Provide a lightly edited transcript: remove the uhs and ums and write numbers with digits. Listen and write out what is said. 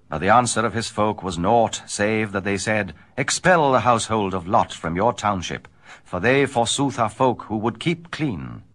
But the answer of his folk was naught, save that they said, Expel the household of Lot from your township, for they forsooth are folk who would keep clean.